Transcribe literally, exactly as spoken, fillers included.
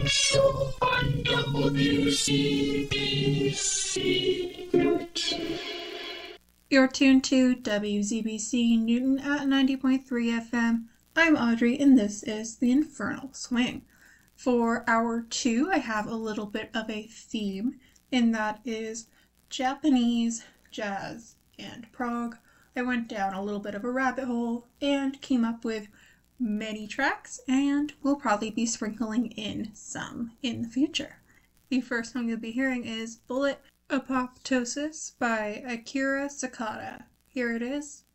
Social on W C B C. You're tuned to W Z B C Newton at ninety point three F M. I'm Audrey, and this is The Infernal Swing. For hour two, I have a little bit of a theme, and that is Japanese, jazz, and prog. I went down a little bit of a rabbit hole and came up with many tracks, and we'll probably be sprinkling in some in the future. The first song you'll be hearing is Bullet Apoptosis by Akira Sakata. Here it is,